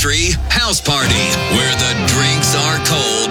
Country House Party, where the drinks are cold